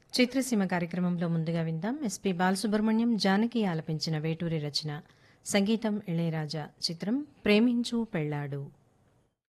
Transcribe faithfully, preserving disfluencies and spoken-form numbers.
చిత్రసీమ కార్యక్రమంలో ముందుగా విందాం ఎస్పి బాలసుబ్రహ్మణ్యం జానకి ఆలపించిన వేటూరి రచన సంగీతం ఇళయరాజా చిత్రం ప్రేమించు పెళ్ళాడు.